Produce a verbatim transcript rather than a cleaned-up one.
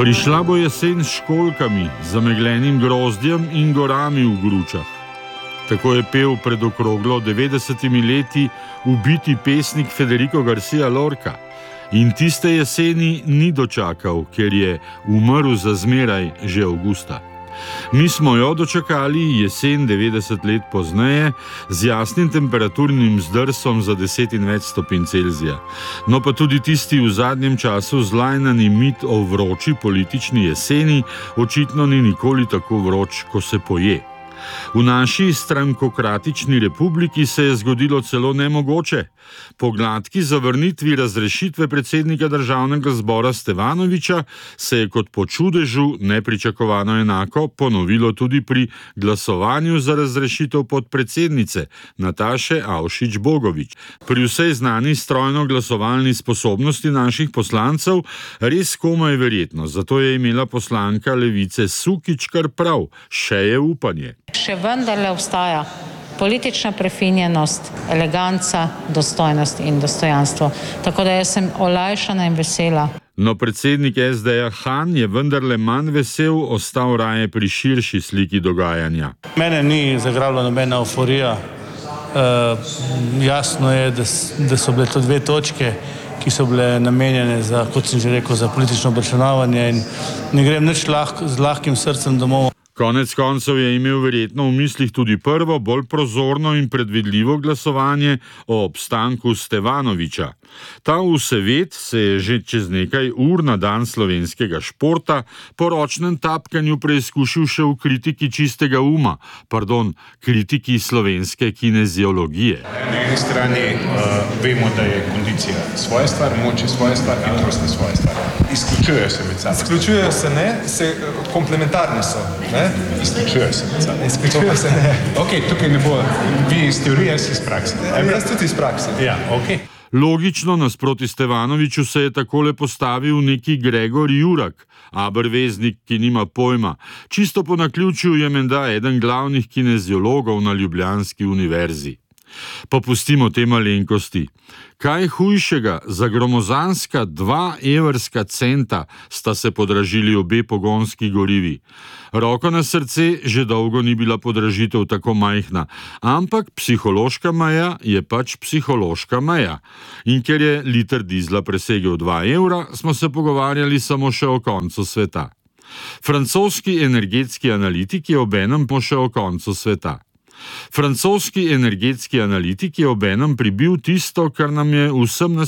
Prišla bo jesen s školjkami, zameglenim grozdjem in gorami v gručah. Tako je pel pred okroglo devetdesetimi leti ubiti pesnik Federico García Lorca. In tiste jeseni ni dočakal, ker je umrl za zmeraj že avgusta. Mi smo jo dočakali jesen devetdeset let pozneje z jasnim temperaturnim zdrsom za deset in več stopinj Celzija. No pa tudi tisti v zadnjem času zlajnani mit o vroči politični jeseni očitno ni nikoli tako vroč, ko se poje. V naši strankokratični republiki se je zgodilo celo nemogoče. Po gladki zavrnitvi razrešitve predsednika državnega zbora Stevanovića se je kot po čudežu nepričakovano enako ponovilo tudi pri glasovanju za razrešitev podpredsednice Nataše Avšič Bogovič. Pri vsej znani strojno-glasovalni sposobnosti naših poslancev res komaj verjetno, zato je imela poslanka Levice Sukič kar prav, še je upanje. Še vendarle obstaja politična prefinjenost, eleganca, dostojnost in dostojanstvo. Tako da jaz sem olajšana in vesela. No, predsednik es de ja Han je vendarle manj vesel, ostal raje pri širši sliki dogajanja. Mene ni zagrabila nobena euforija. Uh, jasno je, da, da so bile to dve točke, ki so bile namenjene za, kot sem že rekel, za politično obračunavanje in ne grem nič lahko, z lahkim srcem domov. Konec koncev je imel verjetno v mislih tudi prvo, bolj prozorno in predvidljivo glasovanje o obstanku Stevanovića. Ta vseved se je že čez nekaj ur na dan slovenskega športa po ročnem tapkanju preizkušil še v kritiki čistega uma, pardon, kritiki slovenske kineziologije. Na eni strani uh, vemo, da je kondicija svoja stvar, moč je svoja stvar, hitrost je svoja stvar. Izključujejo se med sabo. Izključujejo se ne, se komplementarni so, ne? Izključujejo se med sabo. Izključujejo se ne. Ok, tukaj ne bo, vi iz teorije, jaz iz prakse. Jaz tudi iz prakse. Ja, ok. Logično nasproti Stevanoviću se je takole postavil neki Gregor Jurak, aberveznik, ki nima pojma. Čisto po naključju je menda eden glavnih kineziologov na ljubljanski univerzi. Pa pustimo te malenkosti. Kaj hujšega, za gromozanska dva evrska centa sta se podražili obe pogonski gorivi. Roko na srce, že dolgo ni bila podražitev tako majhna, ampak psihološka meja je pač psihološka meja. In ker je liter dizla presegel dva evra, smo se pogovarjali samo še o koncu sveta. Francoski energetski analitik je obenem še o koncu sveta. Francoski energetski analitik je obenem pribil tisto, kar nam je vsem na